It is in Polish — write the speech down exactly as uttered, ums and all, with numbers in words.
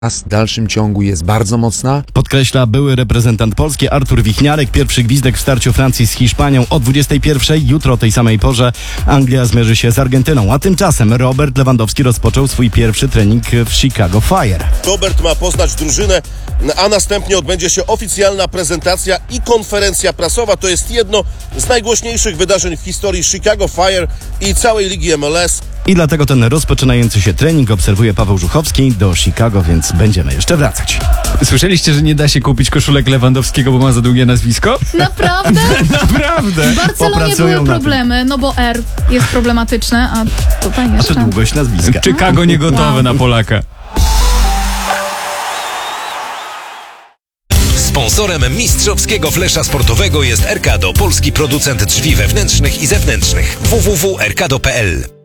w dalszym ciągu jest bardzo mocna. Podkreśla były reprezentant Polski Artur Wichniarek. Pierwszy gwizdek w starciu Francji z Hiszpanią o dwudziestej pierwszej. Jutro o tej samej porze Anglia zmierzy się z Argentyną. A tymczasem Robert Lewandowski rozpoczął swój pierwszy trening w Chicago Fire. Robert ma poznać drużynę, a następnie odbędzie się oficjalna prezentacja i konferencja prasowa. To jest jedno z najgłośniejszych wydarzeń w historii Chicago Fire i całej ligi M L S. I dlatego ten rozpoczynający się trening obserwuje Paweł Żuchowski do Chicago, więc będziemy jeszcze wracać. Słyszeliście, że nie da się kupić koszulek Lewandowskiego, bo ma za długie nazwisko? Naprawdę? Naprawdę! W Barcelonie Popracują były na problemy, no bo R jest problematyczne, a tutaj A to jeszcze... długość nazwiska. Chicago nie gotowe Wow. na Polaka. Sponsorem mistrzowskiego flesza sportowego jest Erkado, polski producent drzwi wewnętrznych i zewnętrznych. w w w kropka erkado kropka p l